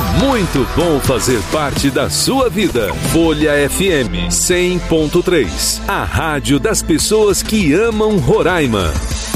muito bom fazer parte da sua vida. Folha FM 100.3, a rádio das pessoas que amam Roraima.